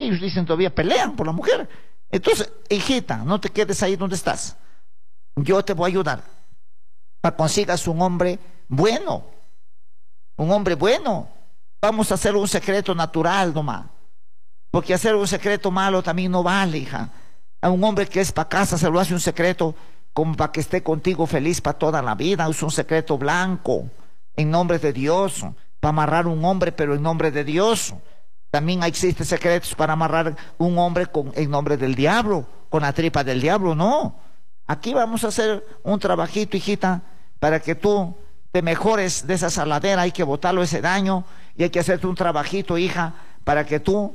ellos dicen todavía pelean por la mujer. Entonces, hijita, no te quedes ahí donde estás. Yo te voy a ayudar para que consigas un hombre bueno. Un hombre bueno. Vamos a hacer un secreto natural nomás. Porque hacer un secreto malo también no vale, hija. A un hombre que es para casa se lo hace un secreto como para que esté contigo feliz para toda la vida. Es un secreto blanco, en nombre de Dios, para amarrar un hombre, pero en nombre de Dios. También existen secretos para amarrar un hombre en nombre del diablo, con la tripa del diablo. No, aquí vamos a hacer un trabajito, hijita, para que tú te mejores de esa saladera. Hay que botarlo ese daño y hay que hacerte un trabajito, hija, para que tú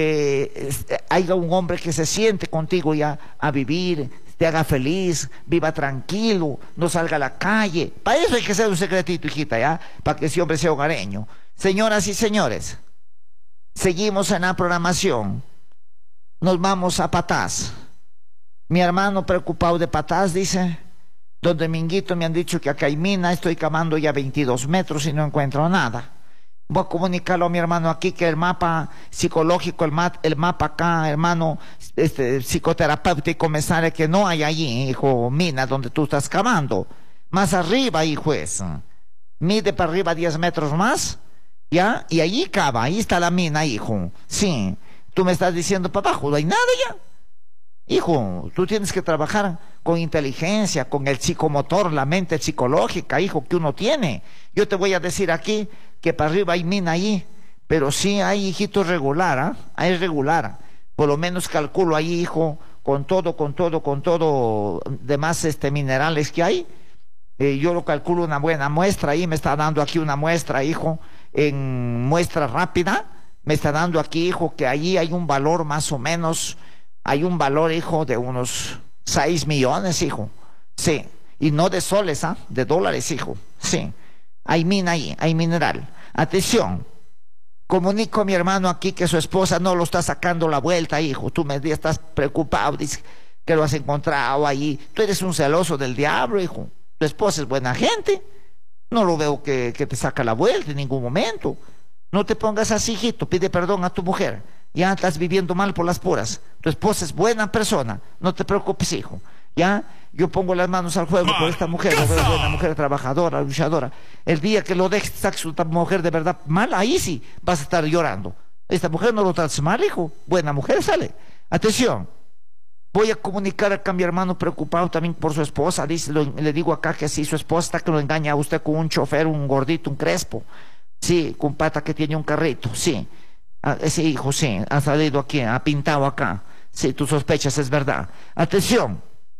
haya un hombre que se siente contigo ya a vivir, te haga feliz, viva tranquilo, no salga a la calle. Para eso hay que hacer un secretito, hijita, ya, para que ese hombre sea hogareño. Señoras y señores, seguimos en la programación. Nos vamos a Patás. Mi hermano preocupado de Patás dice: don Dominguito, me han dicho que acá hay mina, estoy cavando ya 22 metros y no encuentro nada. Voy a comunicarlo a mi hermano aquí que el mapa psicológico, el mapa acá, hermano, psicoterapéutico, me sale que no hay allí, hijo, mina donde tú estás cavando. Más arriba, hijo, es. Mide para arriba 10 metros más, ¿ya? Y allí cava, ahí está la mina, hijo. Sí, tú me estás diciendo para abajo, no hay nada ya. Hijo, tú tienes que trabajar con inteligencia, con el psicomotor, la mente psicológica, hijo, que uno tiene. Yo te voy a decir aquí que para arriba hay mina ahí, pero sí hay, hijito, regular, ¿ah? Hay regular. Por lo menos calculo ahí, hijo, con todo demás minerales que hay. Yo lo calculo una buena muestra ahí, me está dando aquí una muestra, hijo, en muestra rápida, me está dando aquí, hijo, que allí hay un valor más o menos. Hay un valor, hijo, de unos 6 millones, hijo. Sí. Y no de soles, ¿ah? De dólares, hijo. Sí. Hay mina ahí, hay mineral. Atención. Comunico a mi hermano aquí que su esposa no lo está sacando la vuelta, hijo. Tú me estás preocupado, dice que lo has encontrado ahí. Tú eres un celoso del diablo, hijo. Tu esposa es buena gente. No lo veo que te saca la vuelta en ningún momento. No te pongas así, hijito. Pide perdón a tu mujer. Ya estás viviendo mal por las puras. Tu esposa es buena persona. No te preocupes, hijo. Ya, yo pongo las manos al fuego por esta mujer. Lo veo buena mujer, trabajadora, luchadora. El día que lo dejes, saques esta mujer de verdad mal, ahí sí vas a estar llorando. Esta mujer no lo trates mal, hijo. Buena mujer sale. Atención. Voy a comunicar acá a mi hermano preocupado también por su esposa. Dice, le digo acá que sí, su esposa está que lo engaña a usted con un chofer, un gordito, un crespo. Sí, con pata que tiene un carrito, sí. Ese hijo, sí, ha salido aquí, ha pintado acá. Sí, tus sospechas es verdad. Atención.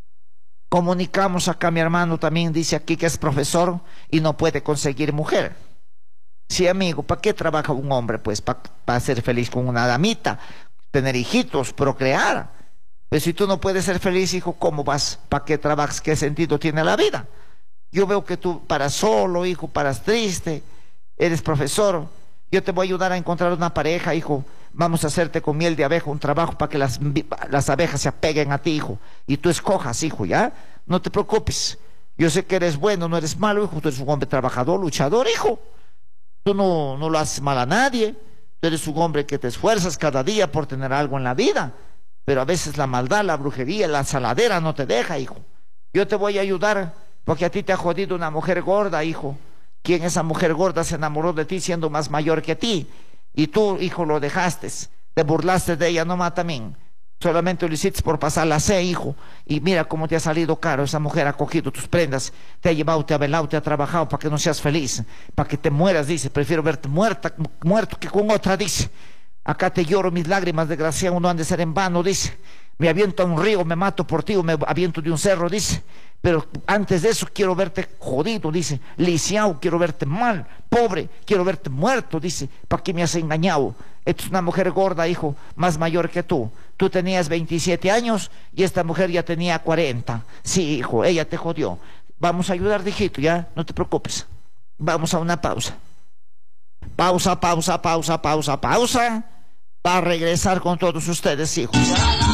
Comunicamos acá a mi hermano también, dice aquí que es profesor y no puede conseguir mujer. Sí, amigo, ¿para qué trabaja un hombre? Pues para ser feliz con una damita, tener hijitos, procrear. Pero si tú no puedes ser feliz, hijo, ¿cómo vas? ¿Para qué trabajas? ¿Qué sentido tiene la vida? Yo veo que tú paras solo, hijo, paras triste, eres profesor. Yo te voy a ayudar a encontrar una pareja, hijo. Vamos a hacerte con miel de abeja un trabajo para que las abejas se apeguen a ti, hijo. Y tú escojas, hijo, ¿ya? No te preocupes. Yo sé que eres bueno, no eres malo, hijo. Tú eres un hombre trabajador, luchador, hijo. Tú no lo haces mal a nadie. Tú eres un hombre que te esfuerzas cada día por tener algo en la vida. Pero a veces la maldad, la brujería, la saladera no te deja, hijo. Yo te voy a ayudar porque a ti te ha jodido una mujer gorda, hijo. ¿Quién esa mujer gorda se enamoró de ti siendo más mayor que ti? Y tú, hijo, lo dejaste. Te burlaste de ella nomás también. Solamente lo hiciste por pasar la C, hijo. Y mira cómo te ha salido caro. Esa mujer ha cogido tus prendas, te ha llevado, te ha velado, te ha trabajado para que no seas feliz, para que te mueras, dice. Prefiero verte muerto que con otra, dice. Acá te lloro mis lágrimas, desgraciado, no han de ser en vano, dice. Me aviento a un río, me mato por ti, o me aviento de un cerro, dice. Pero antes de eso quiero verte jodido, dice. Lisiado, quiero verte mal, pobre, quiero verte muerto, dice. ¿Para qué me has engañado? Esta es una mujer gorda, hijo, más mayor que tú. Tú tenías 27 años y esta mujer ya tenía 40. Sí, hijo, ella te jodió. Vamos a ayudar, hijito, ya, no te preocupes. Vamos a una pausa. Pausa. Para regresar con todos ustedes, hijos.